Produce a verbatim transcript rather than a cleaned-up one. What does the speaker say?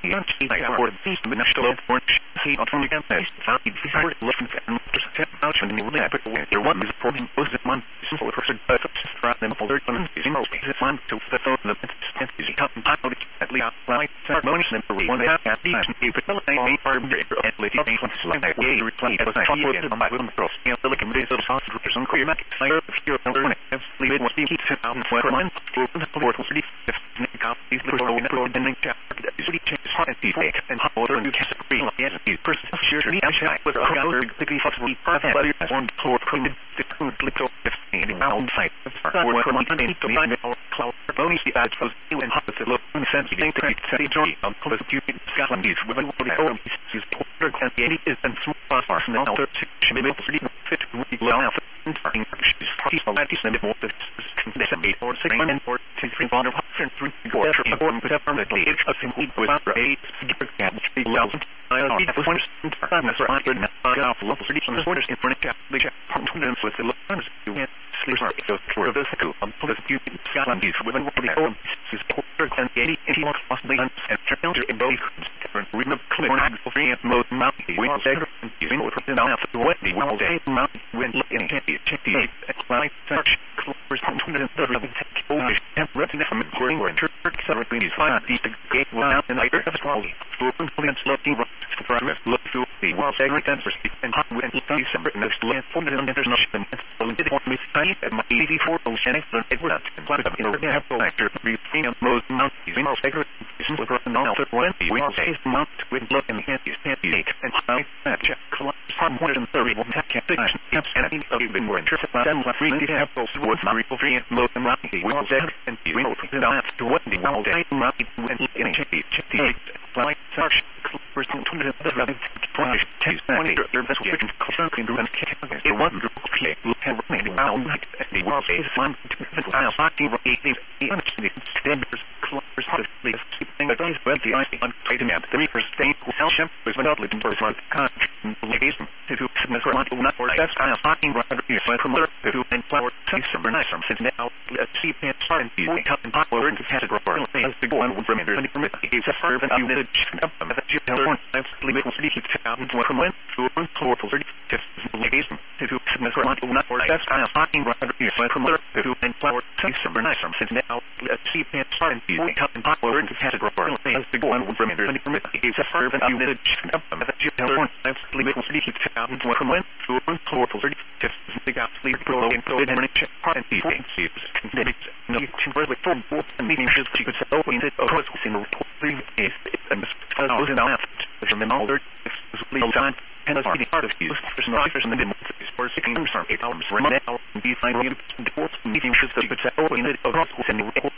Yankee, I got the beast, the national orange, see, on from the campaign, found the desire to look and percent out and new lab, there one is for him, was the month, so for person, but subscribe them for their own, is in most cases, one to the phone, the extent is a couple of times, at least, like, ceremonies, and for one half, at least, if it's not a part of the at least, it's like that way, reply, as I thought, on my little cross, you know, the looking days of sauce, and clear back, fire, if you're learning, have leave it, what you keep it out, and for one, for the port, was the copies, the road, and the ending chapter, that is really changes heart and fake, and hot water, and cast a green, yes, the person, sure, the outside, with a other, the beef, we perfect, but you're on floor, printed, the food, little, if the round side, of our work, on the need to find our cloud, only the ads was you and hot, the look, and sense, you think, say, joy, on the stupid, Scotland, these, with a wood, or is order, and the eighty is, and small, far, and now, thirty, she may be fit, really, well, and starting, she's parties, all that is, and more, the decimate, or six, and or two, three, one, or three, four, or permanently, a simply without a skipper can be well. I don't know if one is unless I could not off local cities on the borders in front of the confidence with the learners who can't sleep or go through the school on the few Scotland is women will be home is quarter and eighty and he wants possibly and filter in both different reading of clear and free and most mountain we want segre and using or put down after the wedding we will day mountain when looking at it check the eight like search close confidence the really take over and written from growing or church celebrating these five the gate will out and I heard of quality open plants looking for look through the world segre and for speak and hot when December next last for the international and did want me to at my eighty-four oceanic it was and planted in a capital actor between most mountains in our segre simply for an altar one we all say mount with look in the antis anti-eight and I check from one hundred thirty-one captain camps and even more interested than what we need to have those words not real free and most mountain we all say and we will put it on to what the world day mountain and in a check the eight like search first one hundred thirty flash ten twenty there was a written concern in the case it wasn't okay look at the round the world is one to the file fucking eighty the standards close hard the thing that is well the I on trading at three percent Celsius was not looking for one country legation to submit for one not for that style fucking right here from there to and flower summer nice from since now let's see pants starting to cut and pop over into acid rubber as the one from there from it is a fervent unit that you tell one I've leave it sleepy town to from went to one floor for thirty legation to submit for one not for that style fucking right here from there to and flower summer nice from since now let's see pants starting to cut and pop over into acid rubber as the one from there from it is a fervent unit that you tell one I've leave it sleepy town to from went to one floor for thirty they got sleep pro and pro and check part and these things no you can really form both and meaning should you could say oh we did of course in the three is and I was in out from the older legal time and as the part of these there's no writers in the middle for six hours or eight hours right now and these I mean the fourth meeting should you could say oh we did of course in the